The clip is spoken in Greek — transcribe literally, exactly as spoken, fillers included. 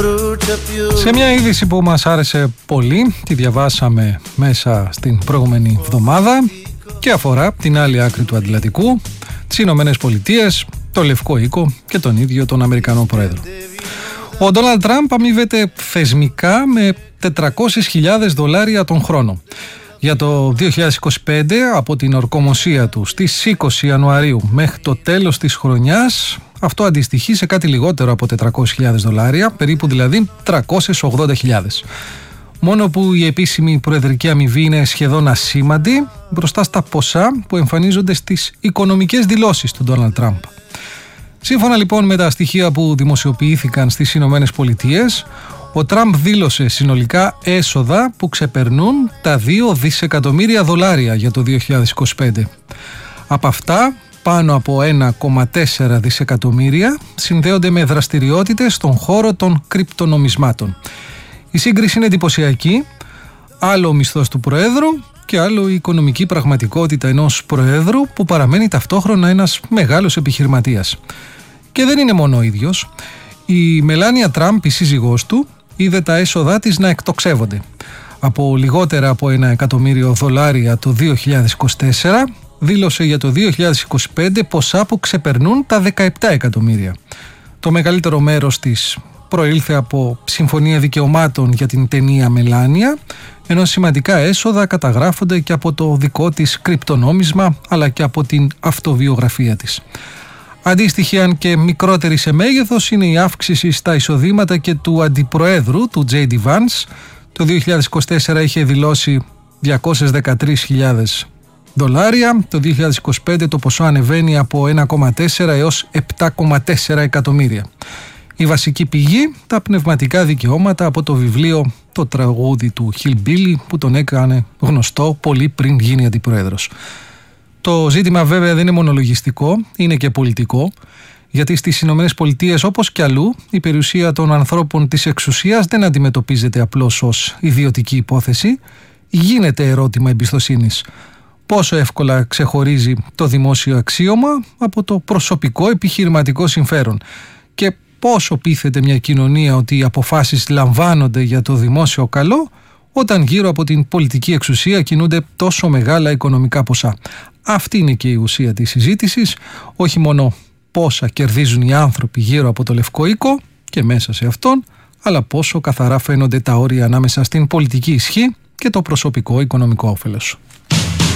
Σε μια είδηση που μας άρεσε πολύ, τη διαβάσαμε μέσα στην προηγούμενη εβδομάδα και αφορά την άλλη άκρη του Ατλαντικού, τις Ηνωμένες Πολιτείες, το Λευκό Οίκο και τον ίδιο τον Αμερικανό Πρόεδρο. Ο Ντόναλντ Τραμπ αμείβεται θεσμικά με τετρακόσιες χιλιάδες δολάρια τον χρόνο. Για το δύο χιλιάδες είκοσι πέντε, από την ορκομοσία του στις είκοσι Ιανουαρίου μέχρι το τέλος της χρονιάς, αυτό αντιστοιχεί σε κάτι λιγότερο από τετρακόσιες χιλιάδες δολάρια, περίπου δηλαδή τριακόσιες ογδόντα χιλιάδες. Μόνο που η επίσημη προεδρική αμοιβή είναι σχεδόν ασήμαντη μπροστά στα ποσά που εμφανίζονται στις οικονομικές δηλώσεις του Ντόναλντ Τραμπ. Σύμφωνα λοιπόν με τα στοιχεία που δημοσιοποιήθηκαν στις Ηνωμένες Πολιτείες, ο Τραμπ δήλωσε συνολικά έσοδα που ξεπερνούν τα δύο δισεκατομμύρια δολάρια για το δύο χιλιάδες είκοσι πέντε. Από αυτά, πάνω από ένα κόμμα τέσσερα δισεκατομμύρια συνδέονται με δραστηριότητες στον χώρο των κρυπτονομισμάτων. Η σύγκριση είναι εντυπωσιακή, άλλο ο μισθός του Προέδρου και άλλο η οικονομική πραγματικότητα ενός Προέδρου που παραμένει ταυτόχρονα ένας μεγάλος επιχειρηματίας. Και δεν είναι μόνο ο ίδιος. Η Μελάνια Τραμπ, η σύζυγός του, είδε τα έσοδά της να εκτοξεύονται. Από λιγότερα από ένα εκατομμύριο δολάρια το δύο χιλιάδες είκοσι τέσσερα, δήλωσε για το δύο χιλιάδες είκοσι πέντε ποσά που ξεπερνούν τα δεκαεπτά εκατομμύρια. Το μεγαλύτερο μέρος της προήλθε από συμφωνία δικαιωμάτων για την ταινία Μελάνια, ενώ σημαντικά έσοδα καταγράφονται και από το δικό της κρυπτονόμισμα αλλά και από την αυτοβιογραφία της. Αντίστοιχη, αν και μικρότερη σε μέγεθος, είναι η αύξηση στα εισοδήματα και του αντιπροέδρου, του τζέι ντι Vance. Το δύο χιλιάδες είκοσι τέσσερα είχε δηλώσει διακόσιες δεκατρείς χιλιάδες δολάρια, το δύο χιλιάδες είκοσι πέντε το ποσό ανεβαίνει από ένα κόμμα τέσσερα έως επτά κόμμα τέσσερα εκατομμύρια. Η βασική πηγή, τα πνευματικά δικαιώματα από το βιβλίο «Το τραγούδι του Hillbilly» που τον έκανε γνωστό πολύ πριν γίνει αντιπρόεδρος. Το ζήτημα βέβαια δεν είναι μόνο λογιστικό, είναι και πολιτικό, γιατί στις Ηνωμένες Πολιτείες όπως και αλλού η περιουσία των ανθρώπων της εξουσίας δεν αντιμετωπίζεται απλώς ως ιδιωτική υπόθεση, γίνεται ερώτημα εμπιστοσύνης. Πόσο εύκολα ξεχωρίζει το δημόσιο αξίωμα από το προσωπικό επιχειρηματικό συμφέρον και πόσο πείθεται μια κοινωνία ότι οι αποφάσεις λαμβάνονται για το δημόσιο καλό όταν γύρω από την πολιτική εξουσία κινούνται τόσο μεγάλα οικονομικά ποσά. Αυτή είναι και η ουσία της συζήτησης, όχι μόνο πόσα κερδίζουν οι άνθρωποι γύρω από το Λευκό Οίκο και μέσα σε αυτόν, αλλά πόσο καθαρά φαίνονται τα όρια ανάμεσα στην πολιτική ισχύ και το προσωπικό οικονομικό όφελος.